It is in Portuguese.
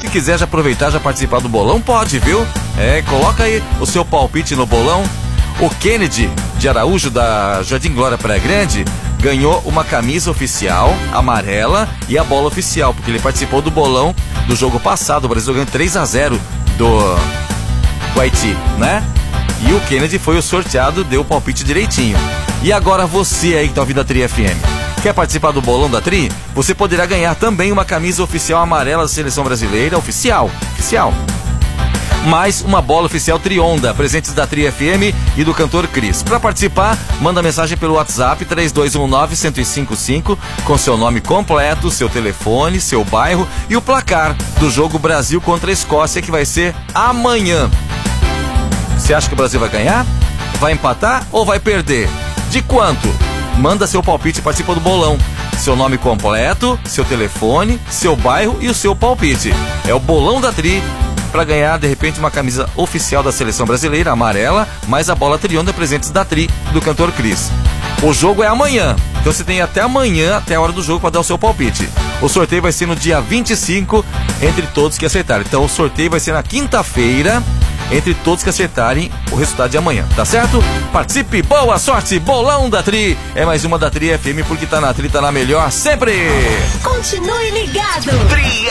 Quem quiser já aproveitar, já participar do bolão, pode, viu? Coloca aí o seu palpite no bolão. O Kennedy de Araújo, da Jardim Glória Praia Grande, ganhou uma camisa oficial amarela e a bola oficial, porque ele participou do bolão do jogo passado. O Brasil ganhou 3-0 do Haiti, né? E o Kennedy foi o sorteado, deu o palpite direitinho. E agora você aí que tá ouvindo a Tri FM, quer participar do bolão da Tri? Você poderá ganhar também uma camisa oficial amarela da Seleção Brasileira, oficial. Mais uma bola oficial Trionda, presentes da Tri FM e do cantor Cris. Para participar, manda mensagem pelo WhatsApp 3219-1055 com seu nome completo, seu telefone, seu bairro e o placar do jogo Brasil contra a Escócia, que vai ser amanhã. Você acha que o Brasil vai ganhar? Vai empatar ou vai perder? De quanto? Manda seu palpite e participa do bolão. Seu nome completo, seu telefone, seu bairro e o seu palpite. É o bolão da Tri, para ganhar, de repente, uma camisa oficial da Seleção Brasileira, amarela, mais a bola Trionda, presentes da Tri, do cantor Cris. O jogo é amanhã, então você tem até amanhã, até a hora do jogo, para dar o seu palpite. O sorteio vai ser no dia 25, entre todos que acertarem. Então o sorteio vai ser na quinta-feira, entre todos que acertarem o resultado de amanhã, tá certo? Participe, boa sorte, bolão da Tri. É mais uma da Tri FM, porque tá na Tri, tá na melhor sempre. Continue ligado. Tri